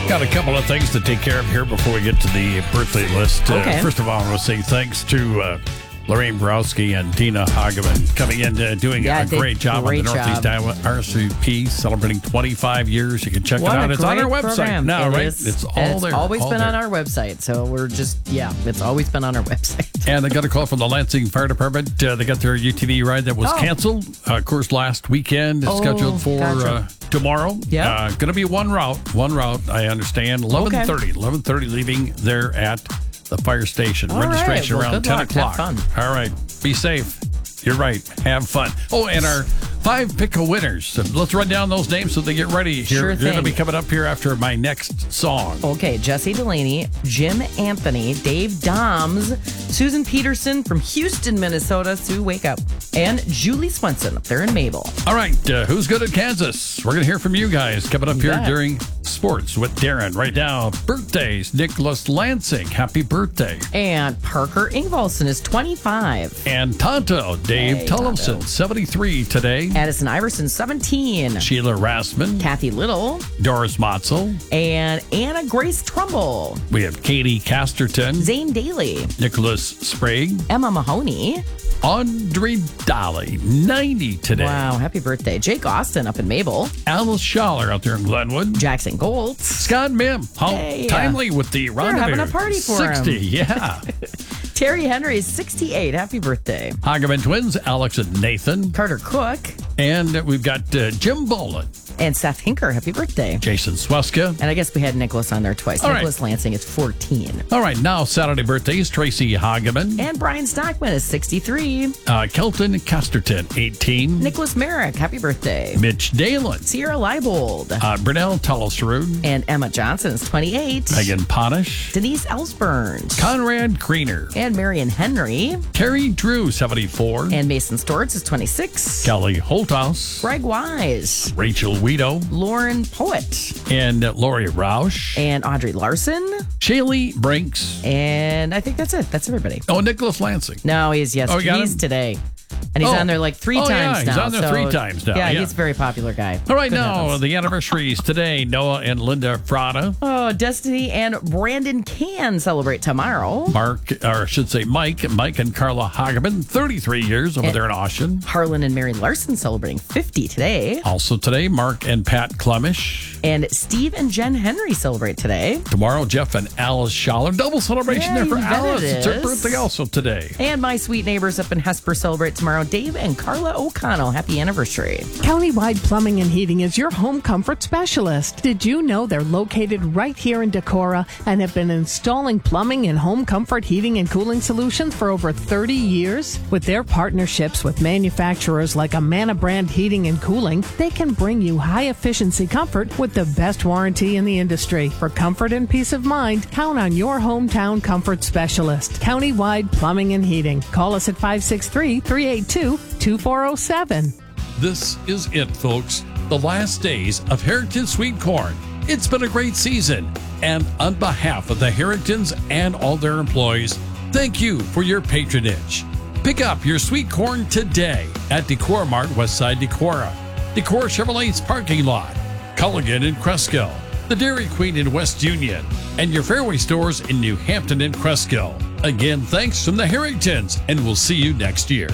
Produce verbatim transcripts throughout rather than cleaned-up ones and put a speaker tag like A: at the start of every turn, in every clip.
A: Got a couple of things to take care of here before we get to the birthday list.
B: Okay.
A: Uh, first of all, I want to say thanks to uh, Lorraine Browski and Dina Hageman coming in, uh, doing
B: Yeah,
A: a
B: did
A: great job
B: great
A: on the Northeast
B: job.
A: Iowa R C P, celebrating twenty-five years. You can check
B: What
A: it out.
B: a
A: It's on our
B: great
A: website
B: program.
A: now,
B: It
A: right?
B: is.
A: It's all
B: And it's
A: there.
B: always
A: all
B: been
A: there.
B: on our website, so we're just, yeah, it's always been on our website.
A: And they got a call from the Lansing Fire Department. Uh, they got their U T V ride that was
B: Oh.
A: canceled. Uh, of course, last weekend. It's
B: Oh,
A: scheduled for
B: gotcha.
A: uh, tomorrow.
B: Yeah.
A: Uh, going to be one route. One route, I understand. eleven thirty. eleven thirty leaving there at the fire station.
B: All right.
A: Registration
B: Well,
A: around
B: good
A: ten
B: luck.
A: o'clock.
B: Have fun.
A: All right. Be safe. You're right. Have fun. Oh, and our five pick a winners. So let's run down those names so they get ready. Here.
B: Sure
A: They're going to
B: thing.
A: be coming up here after my next song.
B: Okay, Jesse Delaney, Jim Anthony, Dave Doms, Susan Peterson from Houston, Minnesota, Sue Wake Up, and Julie Swenson up there in Mabel.
A: All right, uh, who's good at Kansas? We're going to hear from you guys coming up
B: You
A: here
B: bet.
A: during Sports with Darren. Right now, birthdays. Nicholas Lansing, happy birthday.
B: And Parker Ingvalson is twenty-five.
A: And Tonto, Dave
B: Hey,
A: Tullifson,
B: Tonto.
A: seventy-three today.
B: Addison Iverson, seventeen.
A: Sheila Rassman,
B: Kathy Little,
A: Doris Motzel.
B: and Anna Grace Trumbull.
A: We have Katie Casterton,
B: Zane Daly,
A: Nicholas Sprague,
B: Emma Mahoney.
A: Audrey Dolly, ninety today.
B: Wow, happy birthday. Jake Austin up in Mabel.
A: Alice Schaller out there in Glenwood.
B: Jackson Goltz.
A: Scott Mim, how
B: Hey, uh,
A: timely with the rendezvous.
B: having a party for him.
A: sixty, yeah.
B: Terry Henry is sixty-eight. Happy birthday.
A: Hageman twins, Alex and Nathan.
B: Carter Cook
A: And we've got uh, Jim Bolin,
B: and Seth Hinker. Happy birthday.
A: Jason Sweska.
B: And I guess we had Nicholas on there twice.
A: All right.
B: Nicholas Lansing is fourteen.
A: All right, now Saturday birthdays, Tracy Hageman,
B: And Brian Stockman is sixty-three.
A: uh, Kelton Casterton, eighteen,
B: Nicholas Merrick. Happy birthday.
A: Mitch Dalen,
B: Sierra Leibold.
A: uh, Brunel Tullisrud,
B: And Emma Johnson is twenty-eight.
A: Megan Ponish,
B: Denise Ellsburns.
A: Conrad Greener,
B: And Marion Henry.
A: Terry Drew, seventy-four,
B: And Mason Storts is twenty-six.
A: Kelly Holthouse,
B: Greg Wise.
A: Rachel Weedo,
B: Lauren Poet.
A: and uh, Lori Roush,
B: And Audrey Larson.
A: Shaylee Brinks,
B: And I think that's it. That's everybody.
A: oh, Nicholas Lansing.
B: No, he's yes.
A: Oh, you got
B: he's
A: him?
B: today. And he's
A: Oh.
B: on there like three
A: Oh, yeah,
B: times
A: he's
B: now.
A: on there
B: so-
A: three times now,
B: Yeah,
A: yeah.
B: he's a very popular guy.
A: All right,
B: Good
A: now
B: heavens.
A: the anniversaries today, Noah and Linda Frada,
B: Oh, Destiny and Brandon can celebrate tomorrow.
A: Mark, or I should say Mike, Mike and Carla Hageman, thirty-three years over
B: And-
A: there in Austin.
B: Harlan and Mary Larson celebrating fifty today.
A: Also today, Mark and Pat Clemish.
B: And Steve and Jen Henry celebrate today.
A: Tomorrow, Jeff and Alice Schaller. Double celebration
B: Yeah,
A: there for
B: you bet
A: Alice.
B: it
A: It's her
B: is.
A: birthday also today.
B: And my sweet neighbors up in Hesper celebrate tomorrow. Dave and Carla O'Connell. Happy anniversary.
C: Countywide Plumbing and Heating is your home comfort specialist. Did you know they're located right here in Decorah and have been installing plumbing and home comfort heating and cooling solutions for over thirty years? With their partnerships with manufacturers like Amana Brand Heating and Cooling, they can bring you high efficiency comfort with the best warranty in the industry. For comfort and peace of mind, count on your hometown comfort specialist. Countywide Plumbing and Heating. Call us at five six three, three eight two, two four zero seven.
A: This is it, folks. The last days of Harrington Sweet Corn. It's been a great season. And on behalf of the Harringtons and all their employees, thank you for your patronage. Pick up your sweet corn today at Decorah Mart, Westside Decorah, Decorah Chevrolet's parking lot, Culligan in Cresskill, the Dairy Queen in West Union, and your Fairway stores in New Hampton and Cresskill. Again, thanks from the Harringtons, and we'll see you next year.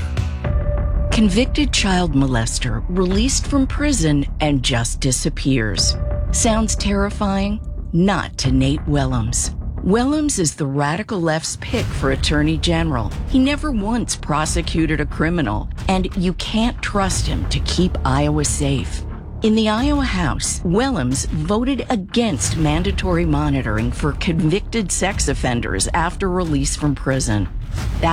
D: Convicted child molester released from prison and just disappears. Sounds terrifying? Not to Nate Willems. Willems is the radical left's pick for Attorney General. He never once prosecuted a criminal, and you can't trust him to keep Iowa safe. In the Iowa House, Willems voted against mandatory monitoring for convicted sex offenders after release from prison. That